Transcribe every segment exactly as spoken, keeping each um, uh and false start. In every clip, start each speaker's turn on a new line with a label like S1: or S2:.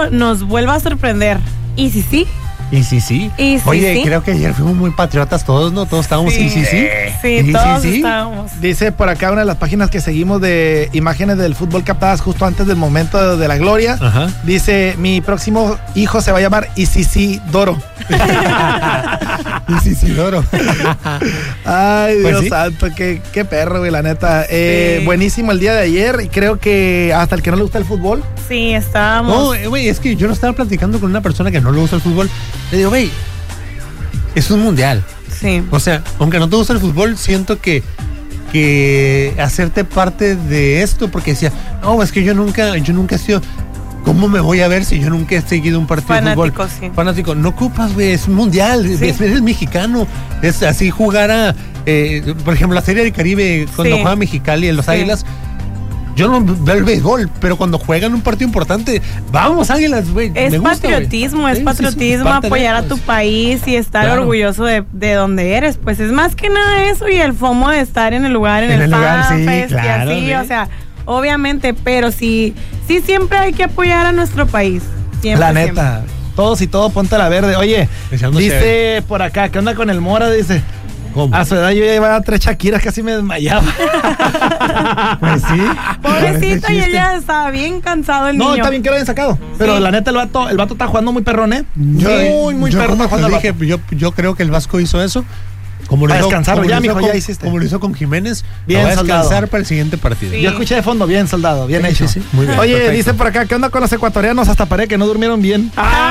S1: México nos vuelva a sorprender. Y sí, sí.
S2: Y sí, sí.
S1: Y sí,
S2: Oye,
S1: sí.
S2: creo que ayer fuimos muy patriotas todos, ¿no? Todos estábamos sí, sí, sí.
S1: Sí,
S2: sí,
S1: todos
S2: sí, sí.
S1: estábamos.
S3: Dice por acá una de las páginas que seguimos de imágenes del fútbol captadas justo antes del momento de, de la gloria.
S2: Ajá.
S3: Dice, mi próximo hijo se va a llamar Isidoro.
S2: Isidoro.
S3: Ay,
S2: Pues
S3: Dios
S2: sí.
S3: santo, qué, qué perro, güey, la neta. Eh,
S1: Sí.
S3: buenísimo el día de ayer y creo que hasta el que no le gusta el fútbol.
S1: Sí, estábamos.
S2: No, eh, güey, es que yo no estaba platicando con una persona que no le gusta el fútbol. Le digo, güey, es un mundial.
S1: Sí.
S2: O sea, aunque no te gusta el fútbol, siento que que hacerte parte de esto, porque decía, no, es que yo nunca, yo nunca he sido, ¿cómo me voy a ver si yo nunca he seguido un partido
S1: Fanático,
S2: de fútbol?
S1: sí.
S2: Fanático, no ocupas, güey, es un mundial,
S1: Sí.
S2: es, eres mexicano, es así jugar a, eh, por ejemplo, la Serie del Caribe, cuando
S1: Sí.
S2: juega Mexicali en los
S1: Sí.
S2: Águilas. Yo no veo el béisbol, pero cuando juegan un partido importante, vamos, Águilas, güey.
S1: Es
S2: me gusta,
S1: patriotismo,
S2: güey.
S1: es
S2: Sí, sí, sí,
S1: patriotismo,
S2: parte de
S1: apoyar a
S2: eso,
S1: tu
S2: es-
S1: país y estar
S2: Claro.
S1: orgulloso de, de donde eres. Pues es más que nada eso y el FOMO de estar en el lugar, en,
S2: En
S1: el,
S2: el lugar, sí,
S1: FanFest
S2: claro,
S1: y así,
S2: sí.
S1: o sea, obviamente, pero sí, sí siempre hay que apoyar a nuestro país. Siempre,
S3: La neta, todos y todo, ponte la verde. Oye,
S2: Echándose
S3: dice por acá, ¿qué onda con el Mora? Dice,
S2: ¿Cómo?
S3: a su edad yo ya llevaba tres Shakiras, casi me desmayaba.
S2: Pues sí.
S1: siempre. Pobrecito,
S2: Ese
S1: y
S2: chiste.
S1: ella estaba bien cansado el
S3: No,
S1: niño.
S3: está bien que lo hayan sacado. Pero
S1: Sí.
S3: la neta, el vato, el vato está jugando muy perrón, ¿eh?
S2: Yo,
S3: muy, muy
S2: yo
S3: perrón
S2: como
S3: está
S2: te
S3: jugando el
S2: dije,
S3: vato.
S2: yo, yo creo que el Vasco hizo eso. Como lo
S3: A
S2: hizo,
S3: descansarlo,
S2: como
S3: ya,
S2: lo hizo
S3: mijo, ya
S2: con-
S3: hiciste.
S2: Como lo hizo con Jiménez,
S3: Bien,
S2: lo va a descansar
S3: soldado.
S2: para el siguiente partido.
S1: Sí.
S3: Yo escuché de fondo, bien, soldado, bien
S2: Sí,
S3: hecho.
S2: sí, sí, muy bien,
S3: Oye,
S2: perfecto.
S3: dice por acá, ¿qué onda con los ecuatorianos? Hasta parece que no durmieron bien.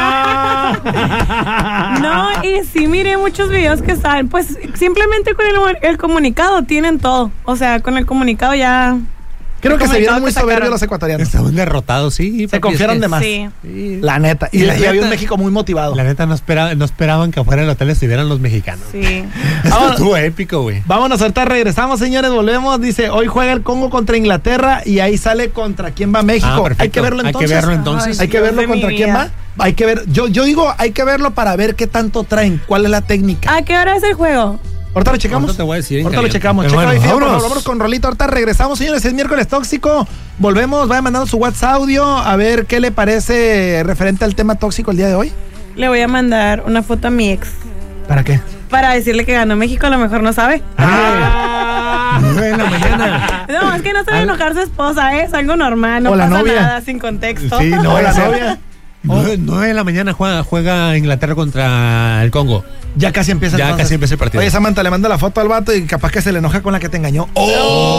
S1: No, y sí miré muchos videos que salen, pues simplemente con el, el comunicado tienen todo. O sea, con el comunicado ya...
S3: Creo que
S1: el
S3: se vieron
S1: comunicado
S3: muy
S1: que sacaron.
S3: soberbios los ecuatorianos.
S2: Estaban derrotados, sí.
S3: Se
S2: papi,
S3: confiaron
S2: es que-
S3: de más.
S1: Sí.
S2: Sí.
S3: La neta. Y,
S2: Y la
S3: y había un
S2: neta-
S3: México muy motivado.
S2: La neta no, espera, no esperaban que afuera del hotel estuvieran los mexicanos.
S1: Sí.
S2: Esto
S3: Ahora-
S2: estuvo épico, güey.
S3: Vámonos, ahorita regresamos, señores, volvemos. Dice, hoy juega el Congo contra Inglaterra y ahí sale contra quién va México.
S2: Ah, perfecto.
S3: Hay que verlo
S2: Hay que
S3: entonces.
S2: verlo entonces.
S3: Hay que
S1: Dios
S3: verlo
S1: de
S3: contra
S1: mi
S3: quién va.
S1: vida.
S3: Hay que ver, yo, yo digo, hay que verlo para ver qué tanto traen, cuál es la técnica.
S1: ¿A qué hora es el juego?
S3: Ahorita lo checamos.
S2: Ahorita te voy a decir en
S3: Ahorita lo
S2: caliente.
S3: checamos.
S2: Pero
S3: Checa
S2: bueno,
S3: ahí, fíjate, por
S2: vámonos.
S3: favor, vámonos con Rolito. Ahorita regresamos, señores. Es miércoles tóxico. Volvemos. Vayan mandando su WhatsApp audio a ver qué le parece referente al tema tóxico el día de hoy.
S1: Le voy a mandar una foto a mi ex
S3: ¿Para qué?
S1: para decirle que ganó México, a lo mejor no sabe.
S2: Ah, nueve de la mañana.
S1: No, es que no se va a enojar su esposa, ¿eh? es algo normal, no
S3: O la
S1: pasa
S3: novia.
S1: nada sin contexto.
S2: Sí, no,
S3: O la
S2: ese-
S3: novia.
S2: Nueve, nueve de la mañana juega, juega Inglaterra contra el Congo.
S3: Ya casi empieza
S2: Ya
S3: entonces.
S2: casi empieza el partido.
S3: Oye, Samantha, le manda la foto al vato y capaz que se le enoja con la que te engañó. ¡Oh!